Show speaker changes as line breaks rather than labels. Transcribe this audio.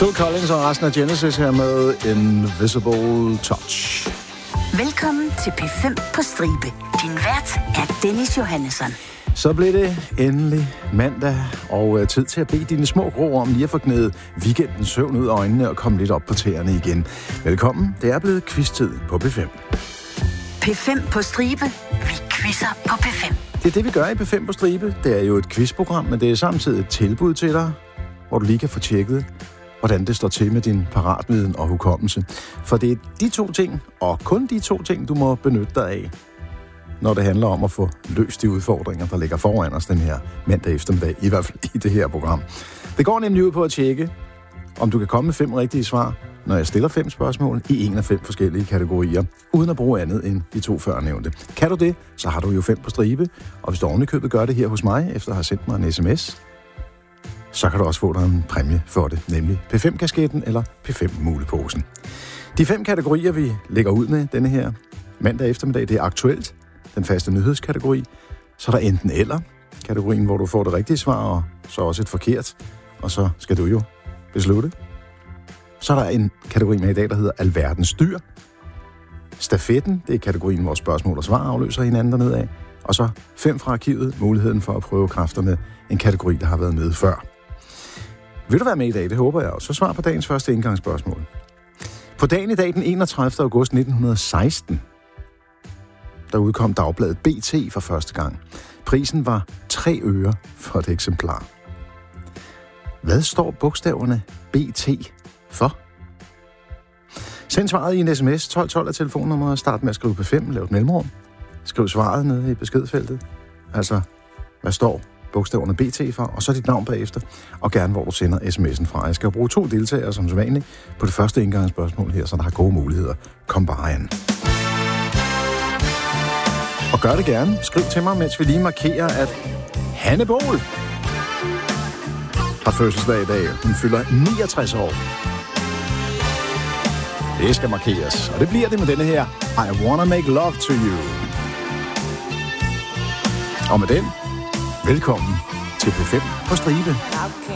Phil Collins og resten af Genesis her med Invisible Touch.
Velkommen til P5 på stribe. Din vært er Dennis Johannesson.
Så blev det endelig mandag, og tid til at bede dine små grå om lige at få gnædet weekendens søvn ud af øjnene og komme lidt op på tæerne igen. Velkommen, det er blevet quiz-tid på P5.
P5 på stribe. Vi quizzer på P5.
Det er det, vi gør i P5 på stribe. Det er jo et quizprogram, men det er samtidig et tilbud til dig, hvor du lige kan få tjekket, hvordan det står til med din paratviden og hukommelse. For det er de to ting, og kun de to ting, du må benytte dig af, når det handler om at få løst de udfordringer, der ligger foran os den her mandag eftermiddag, i hvert fald i det her program. Det går nemlig ud på at tjekke, om du kan komme med 5 rigtige svar, når jeg stiller 5 spørgsmål i en af 5 forskellige kategorier, uden at bruge andet end de 2 førnævnte. Kan du det, så har du jo 5 på stribe, og hvis du ovenikøbet gør det her hos mig, efter at have sendt mig en sms, så kan du også få dig en præmie for det, nemlig P5-kasketten eller P5-muleposen. De 5 kategorier, vi lægger ud med denne her mandag eftermiddag, det er aktuelt, den faste nyhedskategori, så er der enten eller kategorien, hvor du får det rigtige svar, og så også et forkert, og så skal du jo beslutte. Så er der en kategori med i dag, der hedder Alverdens dyr. Stafetten, det er kategorien, hvor spørgsmål og svar afløser hinanden dernede af. Og så 5 fra arkivet, muligheden for at prøve kræfter med en kategori, der har været med før. Vil du være med i dag? Det håber jeg også. Så svar på dagens første indgangsspørgsmål. På dagen i dag, den 31. august 1916, der udkom dagbladet BT for første gang. Prisen var 3 øre for et eksemplar. Hvad står bogstaverne BT for? Send svaret i en sms. 1212 er telefonnummeret. Start med at skrive på 5. Lav et mellemrum. Skriv svaret nede i beskedfeltet. Altså, hvad står bogstaverne BT for? Og så dit navn bagefter. Og gerne, hvor du sender sms'en fra. Jeg skal jo bruge 2 deltagere som sædvanligt på det første indgangsspørgsmål her, så der har gode muligheder. Kom bare an. Og gør det gerne. Skriv til mig, mens vi lige markerer, at Hanne Bol har fødselsdag i dag. Hun fylder 69 år. Det skal markeres. Og det bliver det med denne her I Wanna Make Love to You. Og med den, velkommen til P5 på stribe.